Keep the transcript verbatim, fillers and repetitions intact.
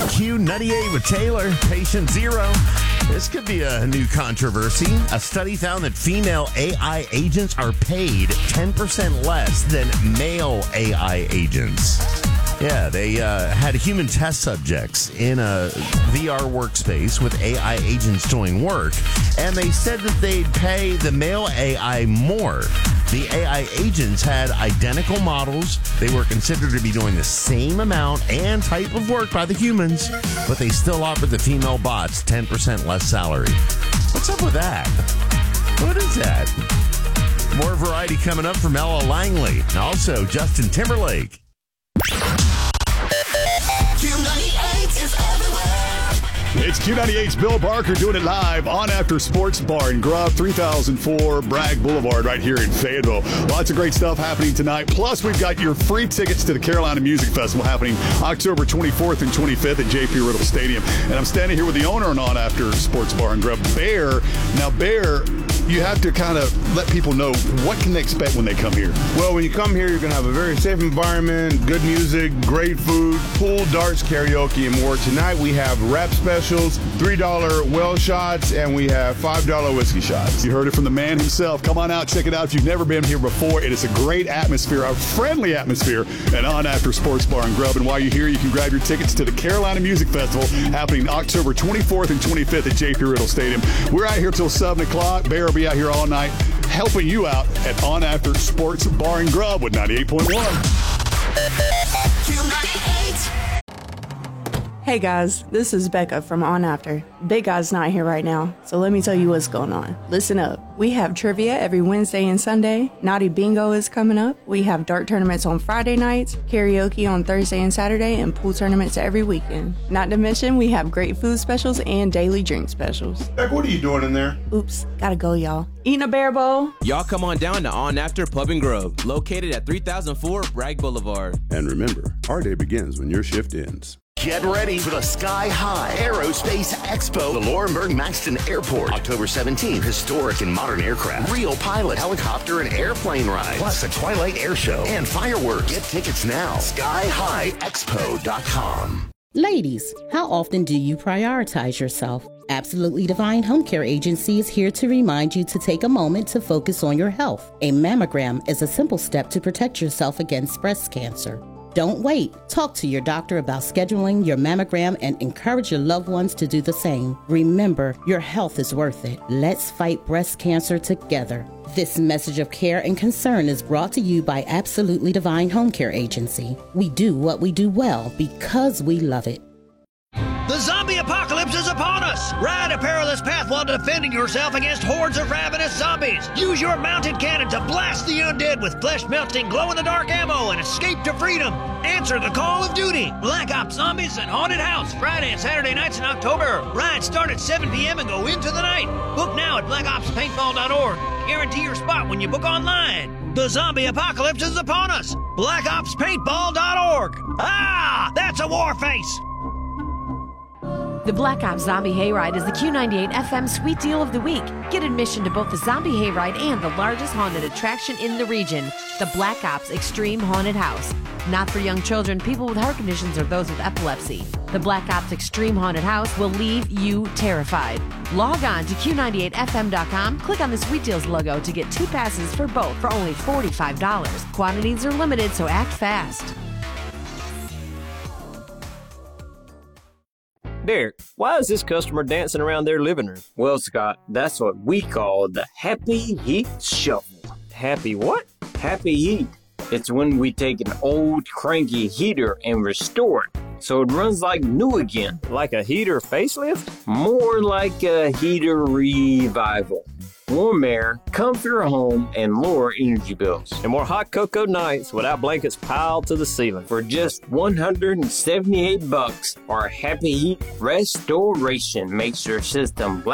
Q ninety-eight with Taylor, patient zero. This could be a new controversy. A study found that female A I agents are paid ten percent less than male A I agents. Yeah, they uh, had human test subjects in a V R workspace with A I agents doing work, and they said that they'd pay the male A I more. The A I agents had identical models. They were considered to be doing the same amount and type of work by the humans, but they still offered the female bots ten percent less salary. What's up with that? What is that? More variety coming up from Ella Langley and also Justin Timberlake. Q ninety-eight is everywhere. It's Q ninety-eight's Bill Barker doing it live on After Sports Bar and Grub, three thousand four Bragg Boulevard right here in Fayetteville. Lots of great stuff happening tonight. Plus, we've got your free tickets to the Carolina Music Festival happening October twenty-fourth and twenty-fifth at J P Riddle Stadium. And I'm standing here with the owner and on After Sports Bar and Grub, Bear. Now, Bear, you have to kind of let people know what can they expect when they come here. Well, when you come here, you're going to have a very safe environment, good music, great food, pool, darts, karaoke, and more. Tonight, we have rap specials, three dollar well shots, and we have five dollar whiskey shots. You heard it from the man himself. Come on out, check it out if you've never been here before. It is a great atmosphere, a friendly atmosphere, and on After Sports Bar and Grub. And while you're here, you can grab your tickets to the Carolina Music Festival happening October twenty-fourth and twenty-fifth at J P Riddle Stadium. We're out here till seven o'clock. Bear will be out here all night helping you out at On After Sports Bar and Grub with ninety-eight point one. Q ninety-eight. Hey guys, this is Becca from On After. Big Guy's not here right now, so let me tell you what's going on. Listen up. We have trivia every Wednesday and Sunday. Naughty Bingo is coming up. We have dart tournaments on Friday nights, karaoke on Thursday and Saturday, and pool tournaments every weekend. Not to mention, we have great food specials and daily drink specials. Beck, what are you doing in there? Oops, gotta go, y'all. Eating a bear bowl? Y'all come on down to On After Pub and Grub, located at three thousand four Bragg Boulevard. And remember, our day begins when your shift ends. Get ready for the Sky High Aerospace Expo, the Laurinburg Maxton Airport, October seventeenth. Historic and modern aircraft, real pilot, helicopter, and airplane rides, plus a Twilight Air Show and fireworks. Get tickets now. sky high expo dot com. Ladies, how often do you prioritize yourself? Absolutely Divine Home Care Agency is here to remind you to take a moment to focus on your health. A mammogram is a simple step to protect yourself against breast cancer. Don't wait. Talk to your doctor about scheduling your mammogram and encourage your loved ones to do the same. Remember, your health is worth it. Let's fight breast cancer together. This message of care and concern is brought to you by Absolutely Divine Home Care Agency. We do what we do well because we love it. The zombie apocalypse is upon us! Ride a perilous path while defending yourself against hordes of ravenous zombies! Use your mounted cannon to blast the undead with flesh-melting, glow-in-the-dark ammo and escape to freedom! Answer the call of duty! Black Ops Zombies and Haunted House, Friday and Saturday nights in October. Rides start at seven p.m. and go into the night. Book now at black ops paintball dot org. Guarantee your spot when you book online. The zombie apocalypse is upon us! black ops paintball dot org. Ah! That's a war face! The Black Ops Zombie Hayride is the Q ninety-eight F M Sweet Deal of the Week. Get admission to both the Zombie Hayride and the largest haunted attraction in the region, the Black Ops Extreme Haunted House. Not for young children, people with heart conditions, or those with epilepsy. The Black Ops Extreme Haunted House will leave you terrified. Log on to Q ninety-eight F M dot com, click on the Sweet Deals logo to get two passes for both for only forty-five dollars. Quantities are limited, so act fast. Derek, why is this customer dancing around their living room? Well, Scott, that's what we call the Happy Heat Shuffle. Happy what? Happy Heat. It's when we take an old cranky heater and restore it so it runs like new again. Like a heater facelift? More like a heater revival. Warm air, comfier home, and lower energy bills. And more hot cocoa nights without blankets piled to the ceiling. For just one hundred seventy-eight bucks, our Happy Heat Restoration makes your system